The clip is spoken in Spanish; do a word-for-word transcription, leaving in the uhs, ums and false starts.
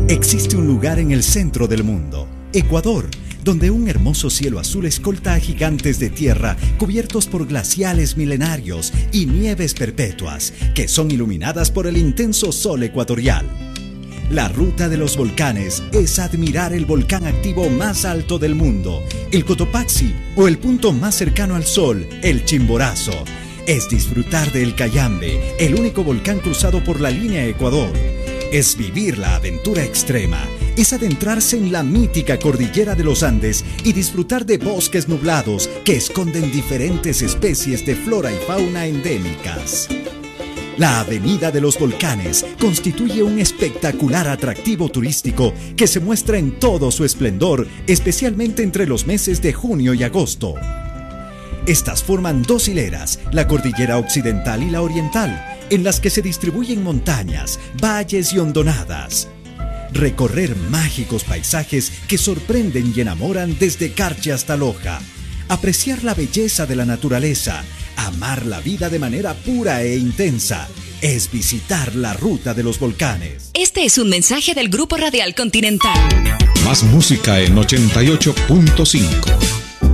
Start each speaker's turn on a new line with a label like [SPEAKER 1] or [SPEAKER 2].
[SPEAKER 1] Existe un lugar en el centro del mundo, Ecuador, donde un hermoso cielo azul escolta a gigantes de tierra cubiertos por glaciales milenarios y nieves perpetuas que son iluminadas por el intenso sol ecuatorial. La ruta de los volcanes es admirar el volcán activo más alto del mundo, el Cotopaxi, o el punto más cercano al sol, el Chimborazo. Es disfrutar del Cayambe, el único volcán cruzado por la línea Ecuador. Es vivir la aventura extrema, es adentrarse en la mítica cordillera de los Andes y disfrutar de bosques nublados que esconden diferentes especies de flora y fauna endémicas. La Avenida de los Volcanes constituye un espectacular atractivo turístico que se muestra en todo su esplendor, especialmente entre los meses de junio y agosto. Estas forman dos hileras, la cordillera occidental y la oriental, en las que se distribuyen montañas, valles y hondonadas. Recorrer mágicos paisajes que sorprenden y enamoran desde Carchi hasta Loja. Apreciar la belleza de la naturaleza, amar la vida de manera pura e intensa, es visitar la ruta de los volcanes.
[SPEAKER 2] Este es un mensaje del Grupo Radial Continental.
[SPEAKER 3] Más música en ochenta y ocho punto cinco.